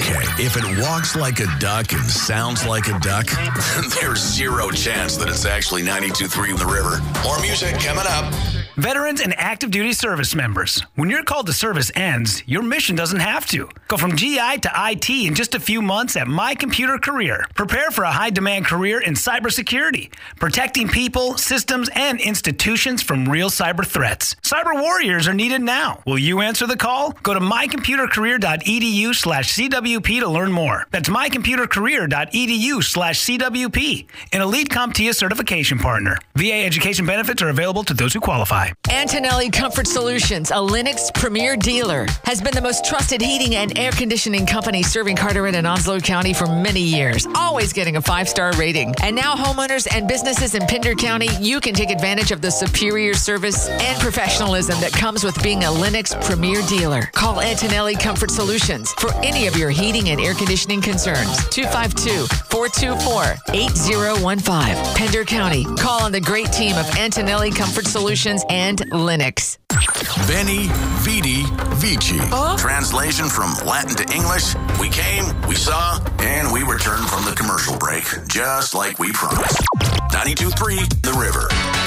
Okay, if it walks like a duck and sounds like a duck, there's zero chance that it's actually 92.3 The River. More music coming up. Veterans and active duty service members. When your call to service ends, your mission doesn't have to. Go from GI to IT in just a few months at My Computer Career. Prepare for a high-demand career in cybersecurity, protecting people, systems, and institutions from real cyber threats. Cyber warriors are needed now. Will you answer the call? Go to mycomputercareer.edu/CWP to learn more. That's mycomputercareer.edu/CWP, an elite CompTIA certification partner. VA education benefits are available to those who qualify. Antonelli Comfort Solutions, a Lennox premier dealer, has been the most trusted heating and air conditioning company serving Carteret and Onslow County for many years, always getting a 5-star rating. And now homeowners and businesses in Pender County, you can take advantage of the superior service and professionalism that comes with being a Lennox premier dealer. Call Antonelli Comfort Solutions for any of your heating and air conditioning concerns. 252-424-8015. Pender County. Call on the great team of Antonelli Comfort Solutions and Lennox. Veni, Vidi, Vici. Translation from Latin to English. We came, we saw, and we returned from the commercial break, just like we promised. 92.3 The River.